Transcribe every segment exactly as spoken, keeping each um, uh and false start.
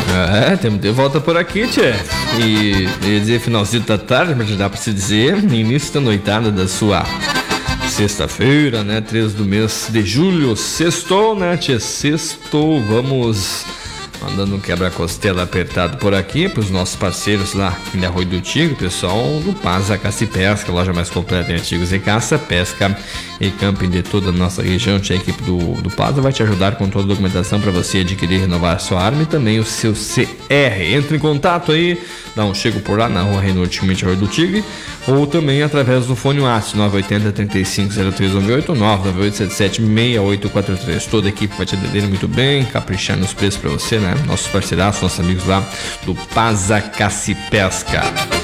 É, temos de volta por aqui, tchê. E ia dizer finalzinho da tarde, mas já dá pra se dizer início da noitada da sua sexta-feira, né? três do mês de julho. Sextou, né, tchê? Sextou, vamos mandando um quebra-costela apertado por aqui para os nossos parceiros lá em Arroio do Tigre, pessoal do Paza Caça e Pesca, loja mais completa em artigos de caça, pesca e camping de toda a nossa região. A equipe do, do Paza vai te ajudar com toda a documentação para você adquirir e renovar a sua arma e também o seu C R. Entre em contato aí, dá um chego por lá na rua Renault Arroio do Tigre ou também através do fone WhatsApp nove oito zero, trinta e cinco, zero três nove oito, nove nove oito sete sete, seis oito quatro três. Toda a equipe vai te atender muito bem, caprichar nos preços para você, né? Nossos parceiraços, nossos amigos lá do Paza Caça e Pesca.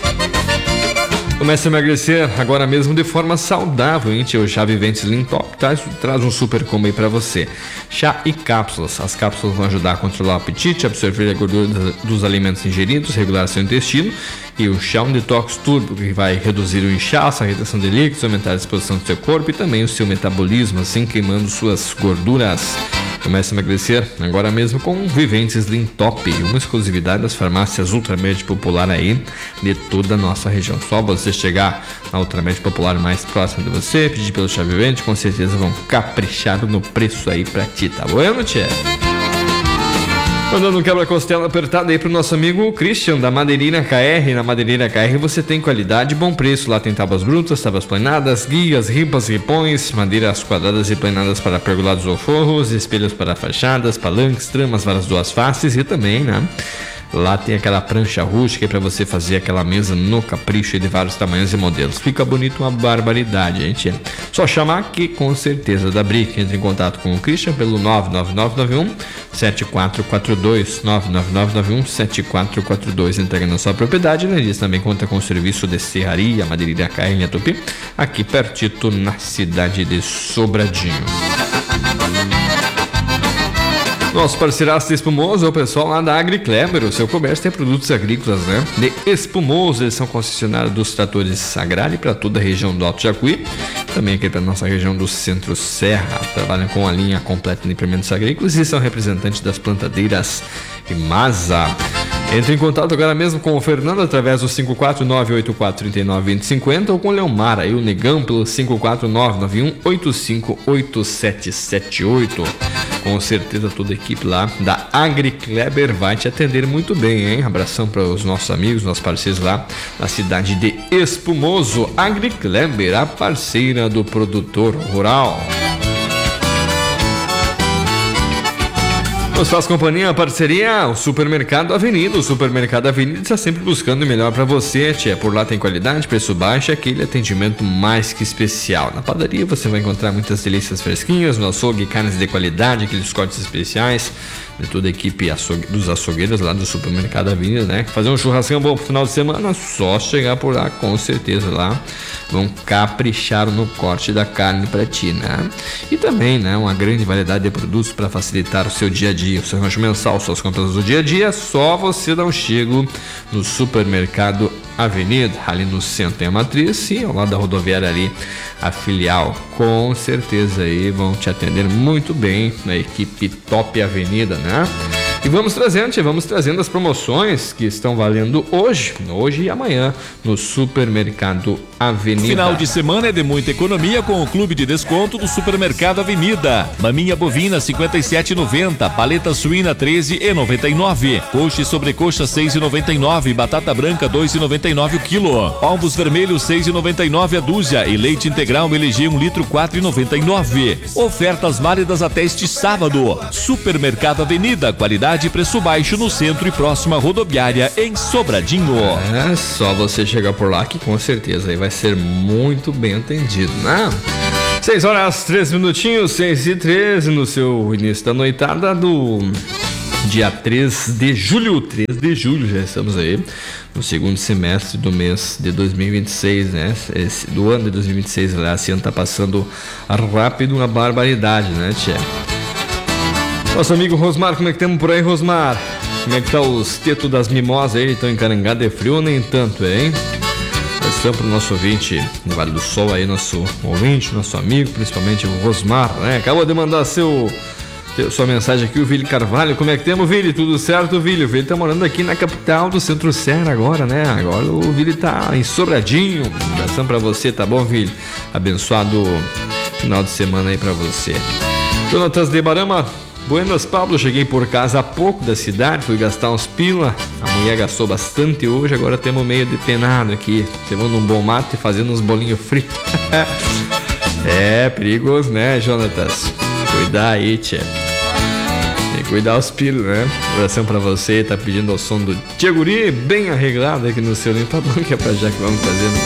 Comece a emagrecer agora mesmo de forma saudável, hein? O Chá Vivente Slim Top traz, traz um super combo aí pra você. Chá e cápsulas. As cápsulas vão ajudar a controlar o apetite, absorver a gordura dos alimentos ingeridos, regular seu intestino. E o Chá um Detox Turbo, que vai reduzir o inchaço, a retenção de líquidos, aumentar a disposição do seu corpo e também o seu metabolismo, assim queimando suas gorduras. Comece a emagrecer agora mesmo com o Vivente Slim Top, uma exclusividade das farmácias Ultramed Popular aí de toda a nossa região. Só você chegar na Ultramed Popular mais próxima de você, pedir pelo Chá Vivente, com certeza vão caprichar no preço aí pra ti, tá bueno, tchê? Mandando um quebra-costela apertado aí pro nosso amigo Christian, da Madeireira K R. Na Madeireira K R você tem qualidade e bom preço. Lá tem tábuas brutas, tábuas planadas, guias, ripas, ripões, madeiras quadradas e planadas para pergolados ou forros, espelhos para fachadas, palanques, tramas, varas duas faces e também, né? Lá tem aquela prancha rústica para você fazer aquela mesa no capricho de vários tamanhos e modelos. Fica bonito, uma barbaridade, gente. Só chamar aqui com certeza da Brick. Entre em contato com o Christian pelo nove nove nove nove um sete quatro quatro dois, nove nove nove nove um sete quatro quatro dois. Entrega na sua propriedade, né? Eles também conta com o serviço de serraria, Madeireira K R Tupi, aqui pertito na cidade de Sobradinho. Nosso parceiraço de Espumoso é o pessoal lá da AgriKleber. O seu comércio tem produtos agrícolas, né? De Espumoso, eles são concessionários dos tratores Agrale para toda a região do Alto Jacuí, também aqui para nossa região do Centro Serra. Trabalham com a linha completa de implementos agrícolas e são representantes das plantadeiras Imasa. Entre em contato agora mesmo com o Fernando através do cinco quatro nove oito quatro três nove dois zero cinco zero ou com o Leomar aí o Negão pelo cinco quatro nove nove um oito cinco oito sete sete oito. Com certeza toda a equipe lá da AgriKleber vai te atender muito bem, hein? Abração para os nossos amigos, nossos parceiros lá na cidade de Espumoso. AgriKleber, a parceira do produtor rural. Nos faz companhia, a parceria, o Supermercado Avenida. O Supermercado Avenida está sempre buscando o melhor para você, tia. Por lá tem qualidade, preço baixo e aquele atendimento mais que especial. Na padaria você vai encontrar muitas delícias fresquinhas, no açougue, carnes de qualidade, aqueles cortes especiais de toda a equipe açougue, dos açougueiros lá do Supermercado Avenida, né? Fazer um churrascão bom pro final de semana, só chegar por lá, com certeza lá vão caprichar no corte da carne para ti, né? E também, né, uma grande variedade de produtos para facilitar o seu dia a dia, o seu rancho mensal, suas compras do dia a dia, só você dá um chego no Supermercado Avenida, ali no centro tem a matriz e ao lado da rodoviária ali a filial. Com certeza aí vão te atender muito bem na equipe Top Avenida, né? E vamos trazendo, vamos trazendo as promoções que estão valendo hoje, hoje e amanhã no Supermercado Avenida. Final de semana é de muita economia com o Clube de Desconto do Supermercado Avenida. Maminha bovina cinquenta e sete reais e noventa, paleta suína treze reais e noventa e nove, coxa e sobrecoxa seis reais e noventa e nove, batata branca dois reais e noventa e nove o quilo, ovos vermelhos seis reais e noventa e nove a dúzia e leite integral L G um litro quatro reais e noventa e nove. Ofertas válidas até este sábado. Supermercado Avenida, qualidade e preço baixo no centro e próxima rodoviária em Sobradinho. É só você chegar por lá que com certeza aí vai ser muito bem atendido, né? seis horas, três minutinhos, seis e treze no seu início da noitada do dia três de julho, três de julho, já estamos aí no segundo semestre do mês de dois mil e vinte e seis, né? Esse, do ano de dois mil e vinte e seis, aliás, esse ano tá passando rápido, uma barbaridade, né, tia? Nosso amigo Rosmar, como é que temos por aí, Rosmar? Como é que tá os tetos das mimosas aí? Estão encarangados de frio ou nem tanto, hein? Estamos pro nosso ouvinte no Vale do Sol aí, nosso ouvinte, nosso amigo, principalmente o Rosmar, né? Acabou de mandar seu, Sua mensagem aqui, o Vili Carvalho. Como é que temos, Vili? Tudo certo, Vili? O Vili tá morando aqui na capital do Centro-Serra agora, né? Agora o Vili tá em Sobradinho. Um abração pra você, tá bom, Vili? Abençoado final de semana aí pra você. Jonatas de Barama, buenas, Pablo. Cheguei por casa há pouco da cidade, fui gastar uns pila. A mulher gastou bastante hoje, agora temos meio depenado aqui, levando um bom mato e fazendo uns bolinhos fritos. É perigoso, né, Jonatas? Cuidar aí, tchê. Tem que cuidar os pilos, né? Oração pra você, tá pedindo o som do Tia Guri, bem arreglado aqui no seu limpador, que é pra já que vamos fazendo.